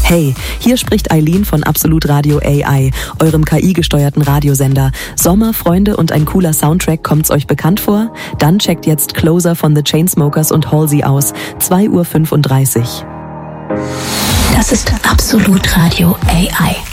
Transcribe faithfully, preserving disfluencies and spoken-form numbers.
Hey, hier spricht Eileen von Absolut Radio A I, eurem K I-gesteuerten Radiosender. Sommer, Freunde und ein cooler Soundtrack, kommt's euch bekannt vor? Dann checkt jetzt Closer von The Chainsmokers und Halsey aus. zwei Uhr fünfunddreißig. Das ist Absolut Radio A I.